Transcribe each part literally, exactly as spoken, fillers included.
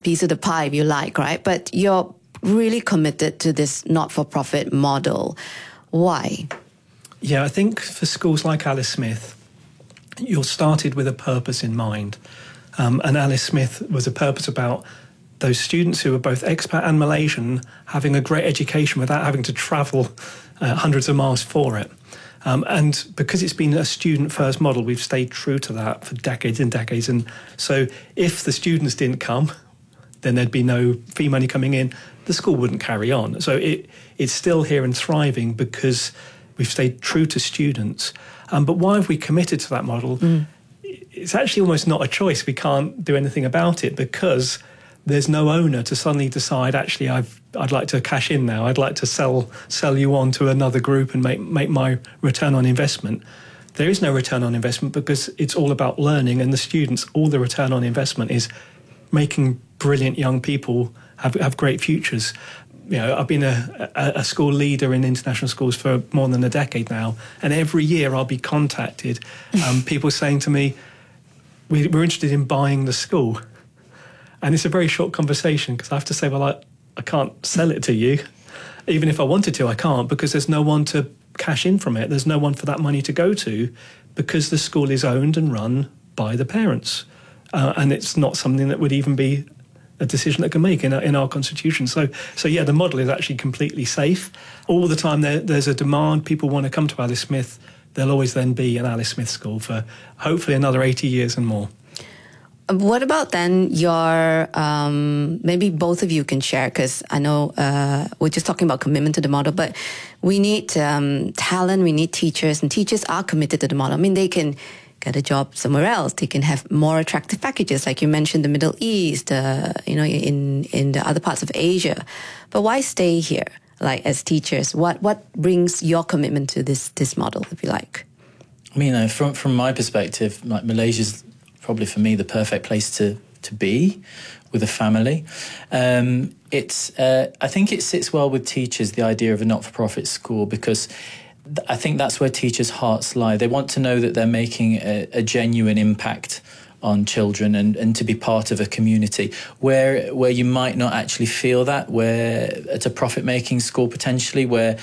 piece of the pie, if you like, right? But you're really committed to this not-for-profit model. Why? Yeah, I think for schools like Alice Smith, you're started with a purpose in mind. Um, and Alice Smith was a purpose about those students who were both expat and Malaysian having a great education without having to travel uh, hundreds of miles for it. Um, and because it's been a student-first model, we've stayed true to that for decades and decades. And so if the students didn't come, then there'd be no fee money coming in. The school wouldn't carry on. So it it's still here and thriving because we've stayed true to students. Um, but why have we committed to that model? Mm. It's actually almost not a choice. We can't do anything about it because there's no owner to suddenly decide, actually, I've, I'd like to cash in now. I'd like to sell sell you on to another group and make, make my return on investment. There is no return on investment because it's all about learning, and the students, all the return on investment is making brilliant young people have, have great futures. You know, I've been a, a, a school leader in international schools for more than a decade now, and every year I'll be contacted, um, people saying to me, we, we're interested in buying the school. And it's a very short conversation because I have to say, well, I, I can't sell it to you. Even if I wanted to, I can't, because there's no one to cash in from it. There's no one for that money to go to because the school is owned and run by the parents. Uh, and it's not something that would even be a decision that can make in our, in our constitution. So, so yeah, the model is actually completely safe. All the time there, there's a demand. People want to come to Alice Smith. There'll always then be an Alice Smith school for hopefully another eighty years and more. What about then your, um, maybe both of you can share, because I know uh, we're just talking about commitment to the model, but we need um, talent, we need teachers, and teachers are committed to the model. I mean, they can get a job somewhere else. They can have more attractive packages, like you mentioned, the Middle East, uh, you know, in, in the other parts of Asia. But why stay here, like as teachers? What what brings your commitment to this this model, if you like? I mean, uh, from from my perspective, like Malaysia's probably for me the perfect place to to be with a family. Um, it's uh, I think it sits well with teachers, the idea of a not-for-profit school, because I think that's where teachers' hearts lie. They want to know that they're making a, a genuine impact on children and, and to be part of a community where where you might not actually feel that, where at a profit-making school potentially, where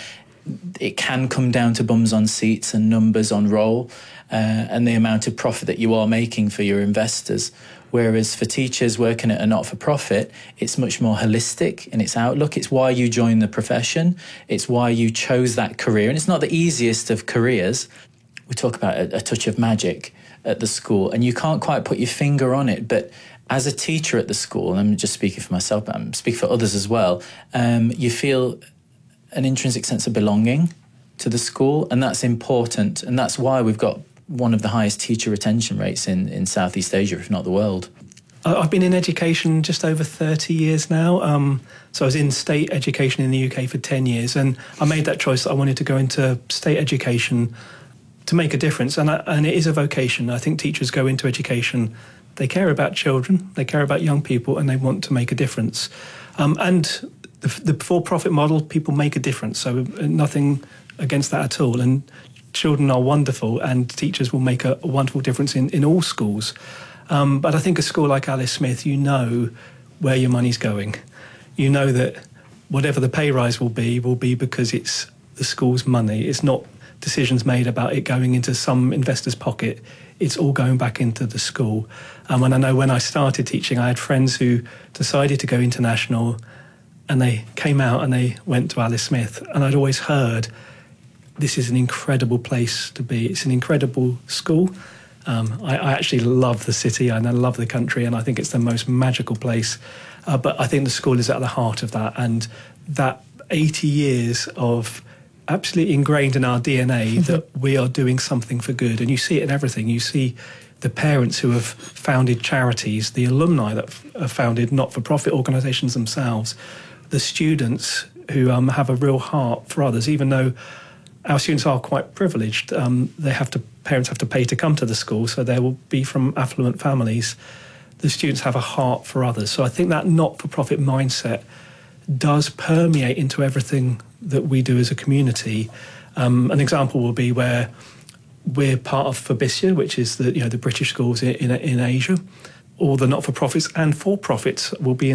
it can come down to bums on seats and numbers on roll uh, and the amount of profit that you are making for your investors. Whereas for teachers working at a not-for-profit, it's much more holistic in its outlook. It's why you joined the profession. It's why you chose that career. And it's not the easiest of careers. We talk about a, a touch of magic at the school, and you can't quite put your finger on it. But as a teacher at the school, and I'm just speaking for myself, but I'm speaking for others as well, um, you feel an intrinsic sense of belonging to the school, and that's important. And that's why we've got one of the highest teacher retention rates in, in Southeast Asia, if not the world. I've been in education just over thirty years now. Um, so I was in state education in the U K for ten years, and I made that choice that I wanted to go into state education to make a difference. And, I, and it is a vocation. I think teachers go into education, they care about children, they care about young people, and they want to make a difference. Um, and the, the for-profit model, people make a difference. So nothing against that at all. And children are wonderful, and teachers will make a, a wonderful difference in, in all schools. Um, but I think a school like Alice Smith, you know where your money's going. You know that whatever the pay rise will be, will be because it's the school's money. It's not decisions made about it going into some investor's pocket. It's all going back into the school. Um, and I know when I started teaching, I had friends who decided to go international, and they came out and they went to Alice Smith. And I'd always heard, this is an incredible place to be. It's an incredible school. Um, I, I actually love the city and I love the country, and I think it's the most magical place. Uh, but I think the school is at the heart of that, and that eighty years of absolutely ingrained in our D N A that we are doing something for good. And you see it in everything. You see the parents who have founded charities, the alumni that have founded not-for-profit organisations themselves, the students who um, have a real heart for others, even though our students are quite privileged. Um, they have to, parents have to pay to come to the school, so they will be from affluent families. The students have a heart for others. So I think that not-for-profit mindset does permeate into everything that we do as a community. Um, an example will be where we're part of Fabisia, which is the you know the British schools in, in, in Asia. All the not-for-profits and for-profits will be in